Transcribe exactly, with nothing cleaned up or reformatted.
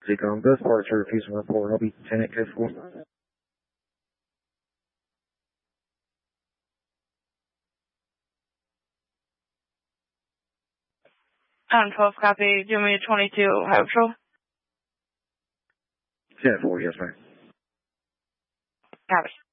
Seacom, both parts are refusing report. I'll be Lieutenant Careful. On twelve copy, do you want me to twenty-two Highway Patrol? ten four, yes, ma'am. Copy.